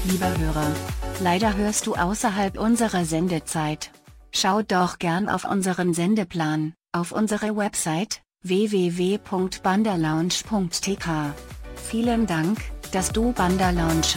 Lieber Hörer, leider hörst du außerhalb unserer Sendezeit. Schau doch gern auf unseren Sendeplan, auf unsere Website, www.bandalounge.tk. Vielen Dank, dass du Bandalounge